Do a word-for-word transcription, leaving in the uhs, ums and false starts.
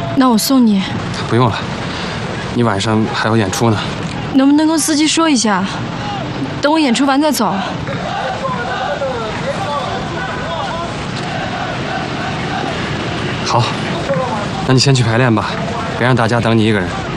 那我送你。 不用了，你晚上还有演出呢。 能不能跟司机说一下，等我演出完再走？ 好，那你先去排练吧，别让大家等你一个人。